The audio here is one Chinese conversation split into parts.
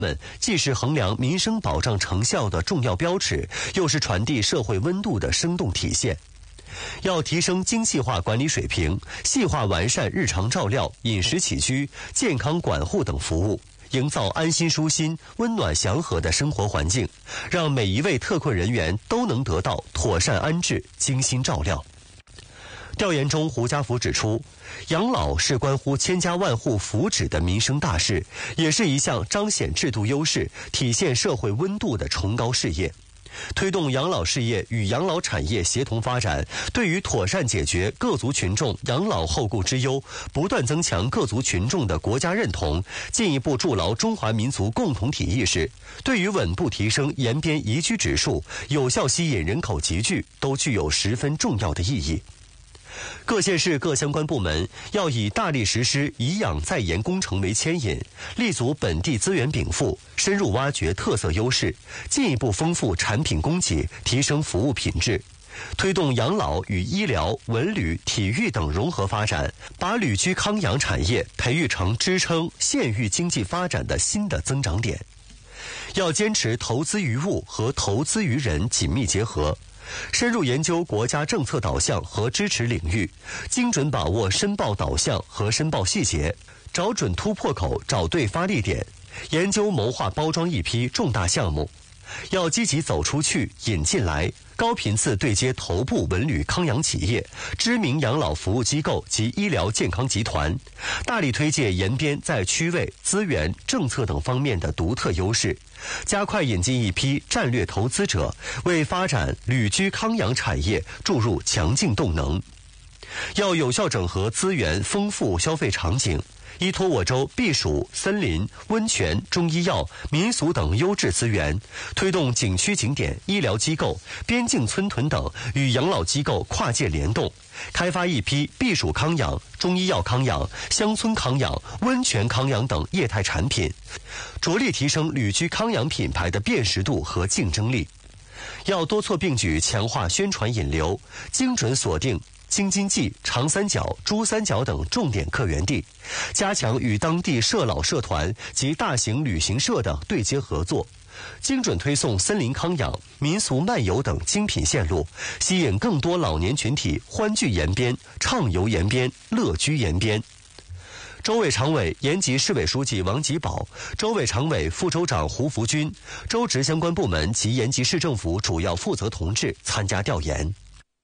既是衡量民生保障成效的重要标尺，又是传递社会温度的生动体现。要提升精细化管理水平，细化完善日常照料、饮食起居、健康管护等服务，营造安心舒心、温暖祥和的生活环境，让每一位特困人员都能得到妥善安置、精心照料。调研中，胡家福指出，养老是关乎千家万户福祉的民生大事，也是一项彰显制度优势、体现社会温度的崇高事业。推动养老事业与养老产业协同发展，对于妥善解决各族群众养老后顾之忧，不断增强各族群众的国家认同，进一步筑牢中华民族共同体意识，对于稳步提升延边宜居指数、有效吸引人口集聚，都具有十分重要的意义。各县市各相关部门要以大力实施以养在研工程为牵引，立足本地资源禀赋，深入挖掘特色优势，进一步丰富产品供给，提升服务品质，推动养老与医疗、文旅、体育等融合发展，把旅居康养产业培育成支撑县域经济发展的新的增长点。要坚持投资于物和投资于人紧密结合，深入研究国家政策导向和支持领域，精准把握申报导向和申报细节，找准突破口，找对发力点，研究谋划包装一批重大项目。要积极走出去、引进来，高频次对接头部文旅康养企业、知名养老服务机构及医疗健康集团，大力推介延边在区位、资源、政策等方面的独特优势，加快引进一批战略投资者，为发展旅居康养产业注入强劲动能。要有效整合资源丰富消费场景，依托我州避暑、森林、温泉、中医药、民俗等优质资源，推动景区景点、医疗机构、边境村屯等与养老机构跨界联动，开发一批避暑康养、中医药康养、乡村康养、温泉康养等业态产品，着力提升旅居康养品牌的辨识度和竞争力。要多措并举强化宣传引流，精准锁定京津冀、长三角、珠三角等重点客源地，加强与当地社老社团及大型旅行社的对接合作，精准推送森林康养、民俗漫游等精品线路，吸引更多老年群体欢聚延边、畅游延边、乐居延边。州委常委、延吉市委书记王吉宝、州委常委、副州长胡福军、州直相关部门及延吉市政府主要负责同志参加调研。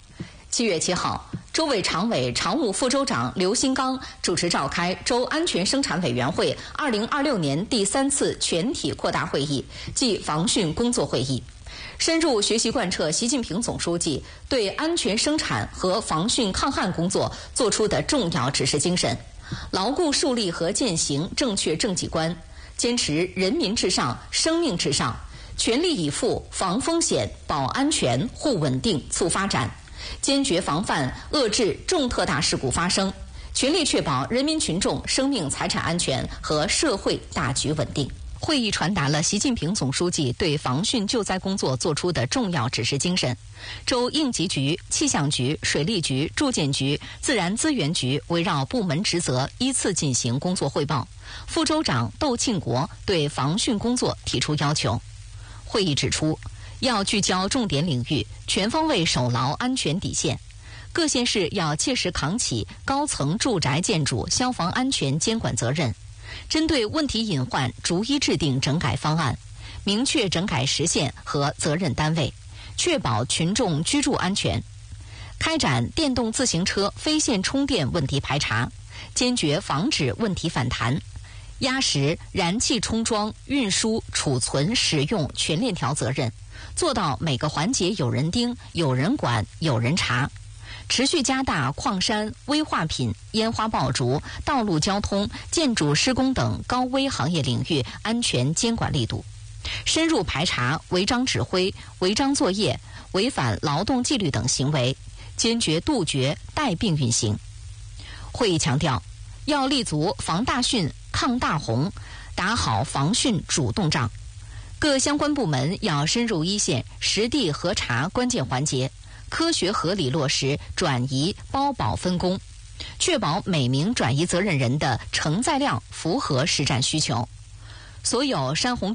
7月7号，州委常委、常务副州长刘新刚主持召开州安全生产委员会2026年第3次全体扩大会议暨防汛工作会议，深入学习贯彻习近平总书记对安全生产和防汛抗旱工作作出的重要指示精神，牢固树立和践行正确政绩观，坚持人民至上、生命至上，全力以赴防风险、保安全、护稳定、促发展，坚决防范遏制重特大事故发生，全力确保人民群众生命财产安全和社会大局稳定。会议传达了习近平总书记对防汛救灾工作作出的重要指示精神。州应急局、气象局、水利局、住建局、自然资源局围绕部门职责依次进行工作汇报。副州长窦庆国对防汛工作提出要求。会议指出，要聚焦重点领域，全方位守牢安全底线。各县市要切实扛起高层住宅建筑消防安全监管责任，针对问题隐患逐一制定整改方案，明确整改时限和责任单位，确保群众居住安全。开展电动自行车非线充电问题排查，坚决防止问题反弹，压实燃气充装、运输、储存、使用全链条责任，做到每个环节有人盯、有人管、有人查。持续加大矿山、危化品、烟花爆竹、道路交通、建筑施工等高危行业领域安全监管力度，深入排查违章指挥、违章作业、违反劳动纪律等行为，坚决杜绝带病运行。会议强调，要立足防大汛、抗大洪，打好防汛主动仗。各相关部门要深入一线，实地核查关键环节，科学合理落实转移包保分工，确保每名转移责任人的承载量符合实战需求。 所有山洪